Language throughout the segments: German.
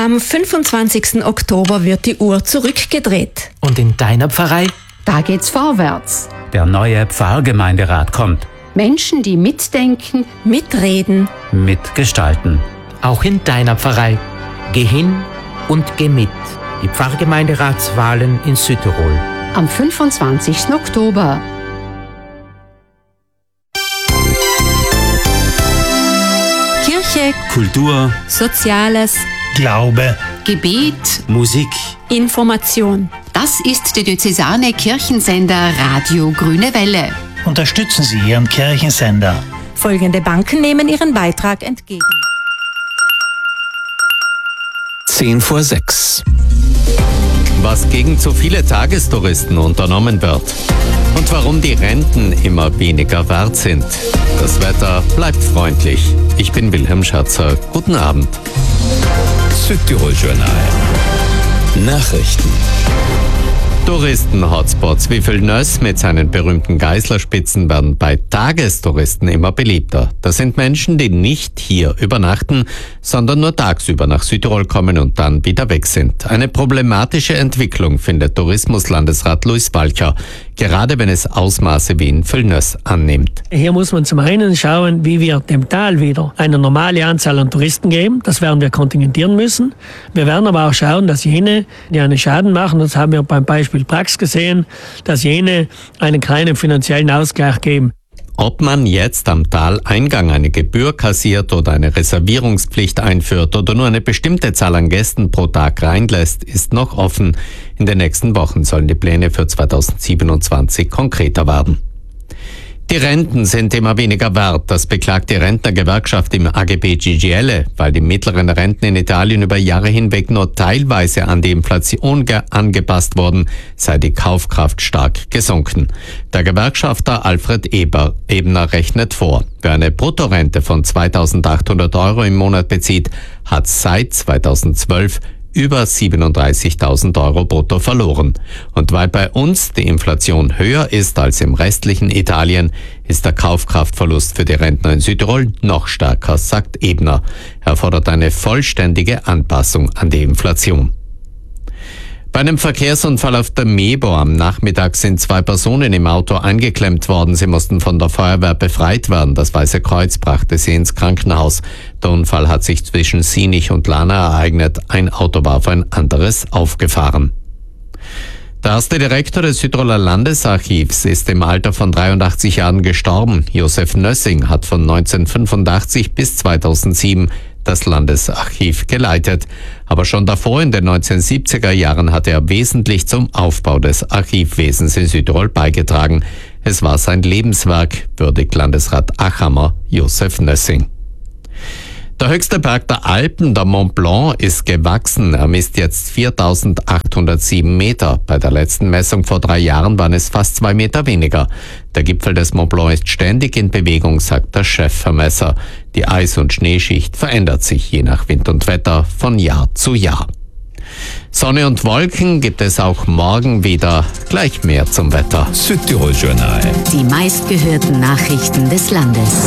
Am 25. Oktober wird die Uhr zurückgedreht. Und in deiner Pfarrei? Da geht's vorwärts. Der neue Pfarrgemeinderat kommt. Menschen, die mitdenken, Mitreden, Mitgestalten. Auch in deiner Pfarrei. Geh hin und geh mit. Die Pfarrgemeinderatswahlen in Südtirol. am 25. Oktober. Kirche, Kultur, Soziales, Glaube, Gebet, Musik. Information. das ist der diözesane Kirchensender Radio Grüne Welle. Unterstützen Sie Ihren Kirchensender. Folgende Banken nehmen ihren Beitrag entgegen. 5:10. Was gegen zu viele Tagestouristen unternommen wird und warum die Renten immer weniger wert sind. Das Wetter bleibt freundlich. Ich bin Wilhelm Scherzer. Guten Abend. Südtirol Journal. Nachrichten. Touristen-Hotspots wie Villeneuve mit seinen berühmten Geißlerspitzen werden bei Tagestouristen immer beliebter. Das sind Menschen, die nicht hier übernachten, sondern nur tagsüber nach Südtirol kommen und dann wieder weg sind. Eine problematische Entwicklung findet Tourismuslandesrat Luis Walcher, gerade wenn es Ausmaße wie in Villeneuve annimmt. Hier muss man zum einen schauen, wie wir dem Tal wieder eine normale Anzahl an Touristen geben. Das werden wir kontingentieren müssen. Wir werden aber auch schauen, dass jene, die einen Schaden machen, das haben wir beim Beispiel Prax gesehen, dass jene einen kleinen finanziellen Ausgleich geben. Ob man jetzt am Taleingang eine Gebühr kassiert oder eine Reservierungspflicht einführt oder nur eine bestimmte Zahl an Gästen pro Tag reinlässt, ist noch offen. In den nächsten Wochen sollen die Pläne für 2027 konkreter werden. Die Renten sind immer weniger wert, das beklagt die Rentnergewerkschaft im AGB CGIL, weil die mittleren Renten in Italien über Jahre hinweg nur teilweise an die Inflation angepasst wurden, sei die Kaufkraft stark gesunken. Der Gewerkschafter Alfred Ebner rechnet vor. Wer eine Bruttorente von 2.800 Euro im Monat bezieht, hat seit 2012 über 37.000 Euro brutto verloren. Und weil bei uns die Inflation höher ist als im restlichen Italien, ist der Kaufkraftverlust für die Rentner in Südtirol noch stärker, sagt Ebner. Er fordert eine vollständige Anpassung an die Inflation. Bei einem Verkehrsunfall auf der Mebo am Nachmittag sind 2 Personen im Auto eingeklemmt worden. Sie mussten von der Feuerwehr befreit werden. Das Weiße Kreuz brachte sie ins Krankenhaus. Der Unfall hat sich zwischen Sinich und Lana ereignet. Ein Auto war auf ein anderes aufgefahren. Der erste Direktor des Südtiroler Landesarchivs ist im Alter von 83 Jahren gestorben. Josef Nössing hat von 1985 bis 2007 das Landesarchiv geleitet. Aber schon davor in den 1970er Jahren hatte er wesentlich zum Aufbau des Archivwesens in Südtirol beigetragen. Es war sein Lebenswerk, würdigt Landesrat Achammer Josef Nössing. Der höchste Berg der Alpen, der Mont Blanc, ist gewachsen. Er misst jetzt 4.807 Meter. Bei der letzten Messung vor 3 Jahren waren es fast 2 Meter weniger. Der Gipfel des Mont Blanc ist ständig in Bewegung, sagt der Chefvermesser. Die Eis- und Schneeschicht verändert sich je nach Wind und Wetter von Jahr zu Jahr. Sonne und Wolken gibt es auch morgen wieder. Gleich mehr zum Wetter. Südtirol Journal. Die meistgehörten Nachrichten des Landes.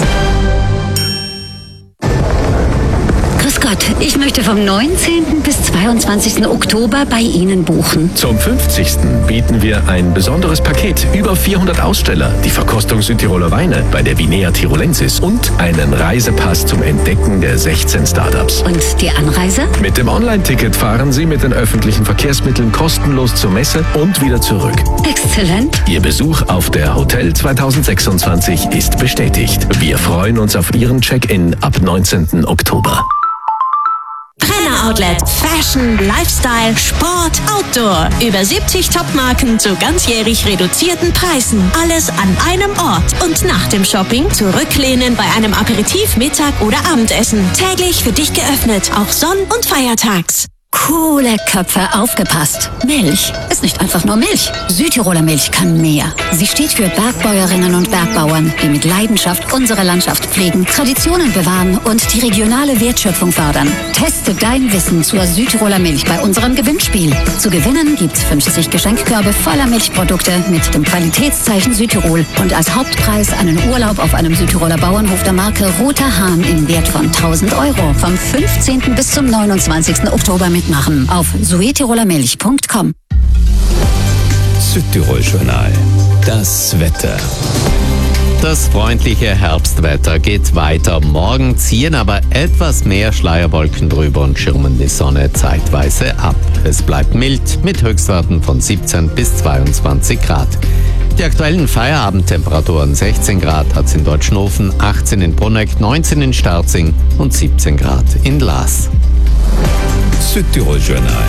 Grüß Gott, ich möchte vom 19. bis 22. Oktober bei Ihnen buchen. Zum 50. bieten wir ein besonderes Paket. Über 400 Aussteller, die Verkostung Südtiroler Weine bei der Vinea Tirolensis und einen Reisepass zum Entdecken der 16 Startups. Und die Anreise? Mit dem Online-Ticket fahren Sie mit den öffentlichen Verkehrsmitteln kostenlos zur Messe und wieder zurück. Exzellent. Ihr Besuch auf der Hotel 2026 ist bestätigt. Wir freuen uns auf Ihren Check-in ab 19. Oktober. Brenner Outlet. Fashion, Lifestyle, Sport, Outdoor. Über 70 Topmarken zu ganzjährig reduzierten Preisen. Alles an einem Ort. Und nach dem Shopping zurücklehnen bei einem Aperitif, Mittag oder Abendessen. Täglich für dich geöffnet, auch sonn- und feiertags. Coole Köpfe, aufgepasst. Milch ist nicht einfach nur Milch. Südtiroler Milch kann mehr. Sie steht für Bergbäuerinnen und Bergbauern, die mit Leidenschaft unsere Landschaft pflegen, Traditionen bewahren und die regionale Wertschöpfung fördern. Teste dein Wissen zur Südtiroler Milch bei unserem Gewinnspiel. Zu gewinnen gibt's 50 Geschenkkörbe voller Milchprodukte mit dem Qualitätszeichen Südtirol und als Hauptpreis einen Urlaub auf einem Südtiroler Bauernhof der Marke Roter Hahn im Wert von 1.000 € vom 15. bis zum 29. Oktober mitmachen auf suetirolermilch.com. Südtirol Journal. Das Wetter. Das freundliche Herbstwetter geht weiter. Morgen ziehen aber etwas mehr Schleierwolken drüber und schirmen die Sonne zeitweise ab. Es bleibt mild mit Höchstwerten von 17 bis 22 Grad. Die aktuellen Feierabendtemperaturen 16 Grad hat es in Deutschenhofen, 18 in Brunegg, 19 in Starzing und 17 Grad in Laas. Südtirol Journal.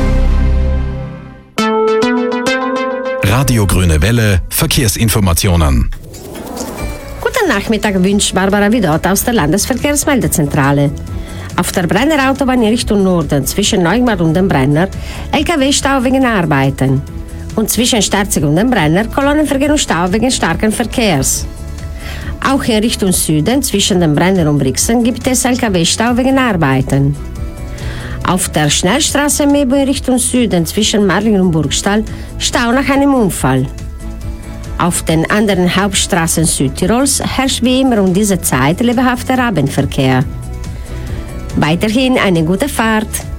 Radio Grüne Welle, Verkehrsinformationen. Guten Nachmittag wünscht Barbara Widott aus der Landesverkehrsmeldezentrale. Auf der Brenner Autobahn in Richtung Norden zwischen Neugmar und dem Brenner LKW-Stau wegen Arbeiten. Und zwischen Starzig und dem Brenner Kolonnenverkehr und Stau wegen starken Verkehrs. Auch in Richtung Süden zwischen dem Brenner und Brixen gibt es LKW-Stau wegen Arbeiten. Auf der Schnellstraße Mebo in Richtung Süden zwischen Marlingen und Burgstall Stau nach einem Unfall. Auf den anderen Hauptstraßen Südtirols herrscht wie immer um diese Zeit lebhafter Abendverkehr. Weiterhin eine gute Fahrt.